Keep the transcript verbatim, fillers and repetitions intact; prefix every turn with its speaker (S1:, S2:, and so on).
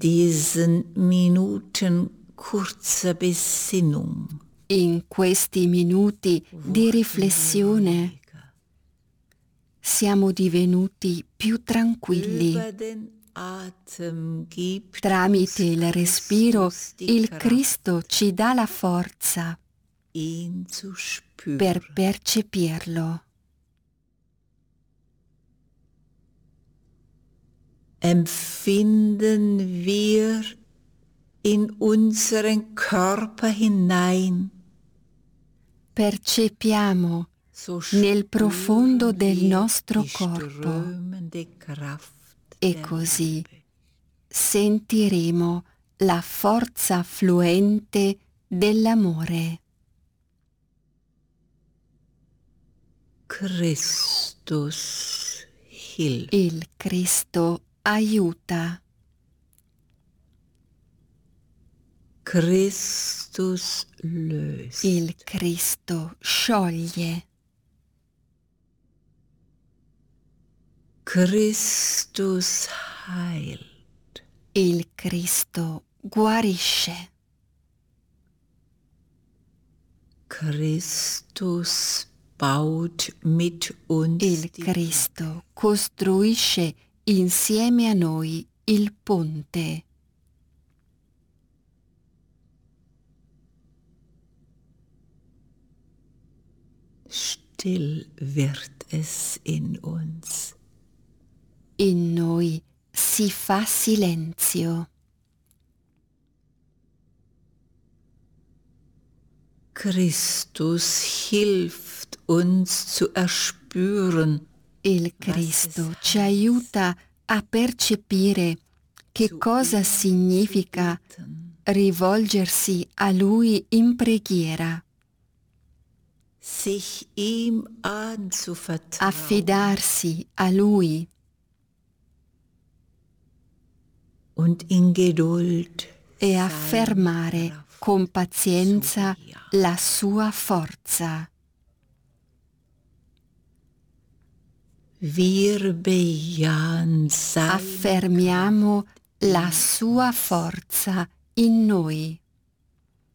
S1: diesen Minuten kurzer Besinnung.
S2: In questi minuti di riflessione siamo divenuti più tranquilli. Tramite il respiro il Cristo ci dà la forza per percepirlo.
S1: Empfinden wir in unseren Körper hinein.
S2: Percepiamo nel profondo del nostro corpo e così sentiremo la forza fluente dell'amore.
S1: Christus hilft.
S2: Il Cristo aiuta.
S1: Christus löst.
S2: Il Cristo scioglie.
S1: Christus heilt.
S2: Il Cristo guarisce.
S1: Christus baut mit uns.
S2: Il Cristo costruisce insieme a noi il ponte.
S1: Still wird es in uns.
S2: In noi si fa silenzio.
S1: Christus hilft uns zu erspüren.
S2: Il Cristo ci aiuta a percepire che cosa significa rivolgersi a Lui in preghiera.
S1: Sich ihm anzuvertrauen.
S2: Affidarsi a Lui.
S1: Und in Geduld
S2: e affermare con pazienza la sua forza.
S1: Wir bejahen sein.
S2: Affermiamo la sua forza in noi.